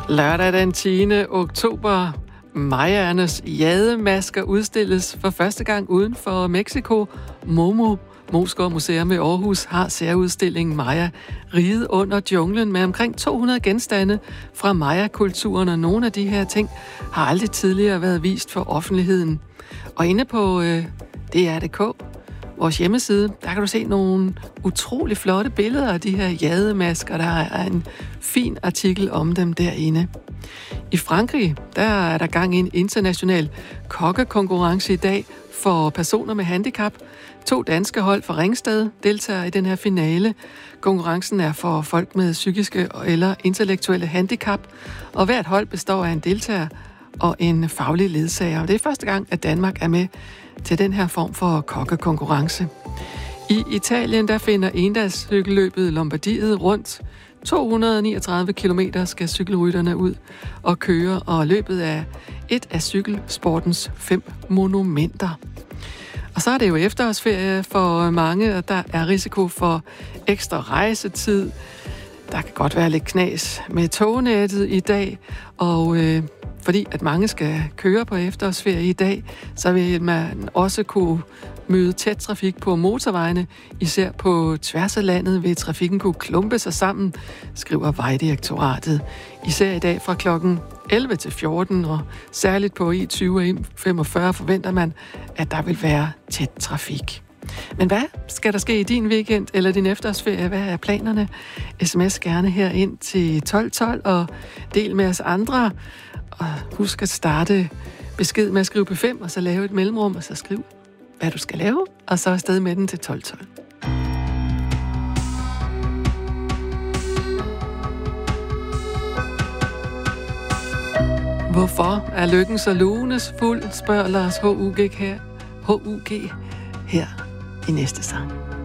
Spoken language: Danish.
Lørdag den 10. oktober. Mayaernes jademasker udstilles for første gang uden for Mexico. Moesgaard Museum i Aarhus har særudstillingen Maya, riget under junglen, med omkring 200 genstande fra Maya-kulturen, og nogle af de her ting har aldrig tidligere været vist for offentligheden. Og inde på DR.dk, vores hjemmeside, der kan du se nogle utrolig flotte billeder af de her jademasker. Der er en fin artikel om dem derinde. I Frankrig, der er der gang i en international kokkekonkurrence i dag for personer med handicap. 2 danske hold fra Ringsted deltager i den her finale. Konkurrencen er for folk med psykiske eller intellektuelle handicap, og hvert hold består af en deltager og en faglig ledsager. Og det er første gang, at Danmark er med til den her form for kokkekonkurrence. I Italien, der finder endagscykelløbet Lombardiet rundt. 239 kilometer skal cykelrytterne ud og køre, og løbet er et af cykelsportens 5 monumenter. Og så er det jo efterårsferie for mange, og der er risiko for ekstra rejsetid. Der kan godt være lidt knas med tognettet i dag, og fordi at mange skal køre på efterårsferie i dag, så vil man også kunne møde tæt trafik på motorvejene. Især på tværs af landet vil trafikken kunne klumpe sig sammen, skriver Vejdirektoratet. Især i dag fra klokken 11 til 14, og særligt på E20 og E45 forventer man, at der vil være tæt trafik. Men hvad skal der ske i din weekend eller din efterårsferie? Hvad er planerne? SMS gerne her ind til 1212 og del med os andre. Og husk at starte besked med at skrive P5, og så lave et mellemrum, og så skriv, hvad du skal lave, og så afsted med den til 1212. Hvorfor er lykken så lunesfuld, spørger Lars H.U.G. her i næste sang.